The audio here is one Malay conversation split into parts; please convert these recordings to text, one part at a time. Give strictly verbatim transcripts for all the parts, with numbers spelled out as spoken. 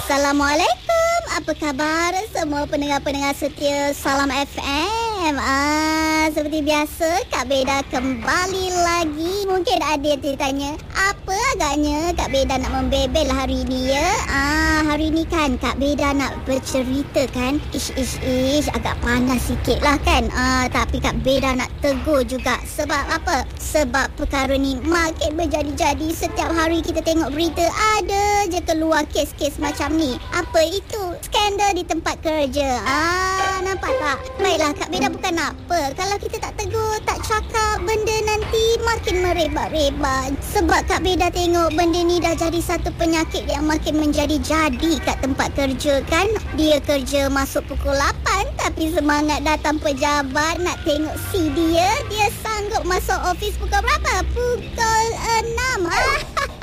Assalamualaikum. Apa khabar semua pendengar-pendengar setia Salam F M? Ah, seperti biasa, Kak Beda kembali lagi. Mungkin ada yang tertanya, apa agaknya Kak Beda nak membebel hari ni ya? Ah, hari ni kan Kak Beda nak bercerita kan. Ish, ish, ish. Agak panas sikit lah kan. Ah, tapi Kak Beda nak tegur juga. Sebab apa? Sebab perkara ni makin berjadi-jadi. Setiap hari kita tengok berita, ada je keluar kes-kes macam ni. Apa itu? Skandal di tempat kerja. Ah, nampak tak? Baiklah, Kak Beda bukan apa. Kalau kita tak tegur, tak cakap, benda nanti makin merebak-rebak. Sebab Kak Beda tengok benda ni dah jadi satu penyakit yang makin menjadi-jadi kat tempat kerja kan. Dia kerja masuk pukul lapan, tapi semangat datang pejabat nak tengok si dia, dia sanggup masuk office pukul berapa? Pukul enam. Ah,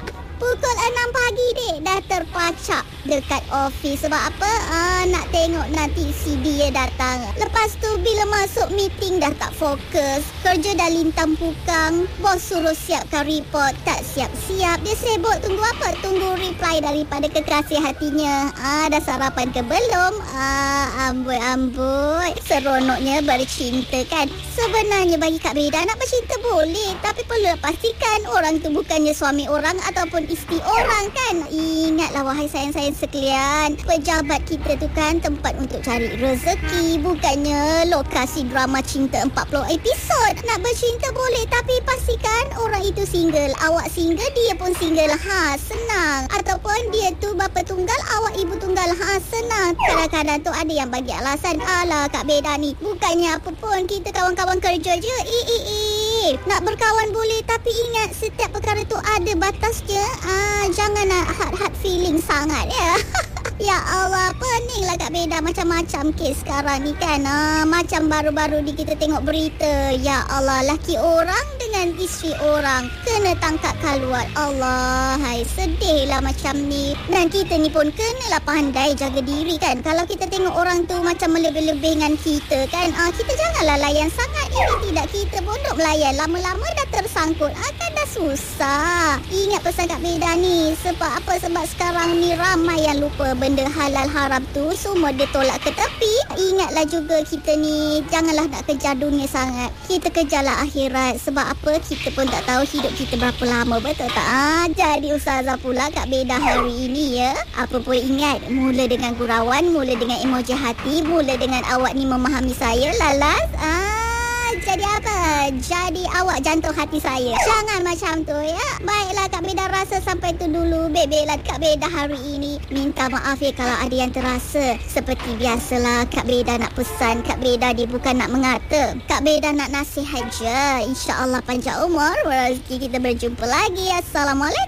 pukul enam pagi dek dah terpacak dekat office. Sebab apa? Ah, nak tengok nanti si dia datang. Lepas tu bila masuk meeting dah tak fokus. Kerja dah lintang pukang. Bos suruh siapkan report, tak siap-siap. Dia sibuk tunggu apa? Tunggu reply daripada kekasih hatinya. Ah, dah sarapan ke belum? Ah, amboi-amboi. Seronoknya bercinta kan. Sebenarnya bagi Kak Beda nak bercinta boleh, tapi perlu pastikan orang tu bukannya suami orang ataupun isteri orang kan. Ingatlah wahai sayang-sayang sekalian, pejabat kita tu kan tempat untuk cari rezeki, bukannya lokasi drama cinta empat puluh episod. Nak bercinta boleh, tapi pastikan orang itu single. Awak single, dia pun single. Ha, senang. Ataupun dia tu bapa tunggal, awak ibu tunggal. Ha, senang. Kadang-kadang tu ada yang bagi alasan, alah Kak Beda ni, bukannya apa pun, kita kawan-kawan kerja je. I, i, i. Nak berkawan boleh, tapi ingat setiap perkara tu ada batasnya. Ah, jangan nak hard-hard feeling sangat ya. Ya Allah, peninglah Kak Beda macam-macam kes sekarang ni kan. Ah, macam baru-baru ni kita tengok berita. Ya Allah, laki orang dengan isteri orang kena tangkap kaluar. Allah, hai, sedihlah macam ni. Dan kita ni pun kenalah pandai jaga diri kan. Kalau kita tengok orang tu macam melebih-lebih dengan kita kan, ah, kita janganlah layan sangat. Ini tidak, kita pun duk melayan. Lama-lama dah tersangkut, akan dah susah. Ingat pesan Kak Beda ni. Sebab apa? Sebab sekarang ni ramai yang lupa benda halal haram tu semua dia tolak ke tepi. Ingatlah juga kita ni janganlah nak kejar dunia sangat. Kita kejarlah akhirat. Sebab apa? Kita pun tak tahu hidup kita berapa lama, betul tak? Ah, jadi ustazah pula Kak Beda hari ini ya. Apa pun ingat, mula dengan gurauan, mula dengan emoji hati, mula dengan awak ni memahami saya. Lalas, ah, jadi apa? Jadi awak jantung hati saya. Jangan macam tu ya. Baiklah Kak Beda rasa sampai tu dulu bebelan Kak Beda hari ini. Minta maaf ya kalau ada yang terasa. Seperti biasalah Kak Beda nak pesan, Kak Beda dia bukan nak mengata. Kak Beda nak nasihat je. InsyaAllah panjang umur, rezeki kita berjumpa lagi. Assalamualaikum.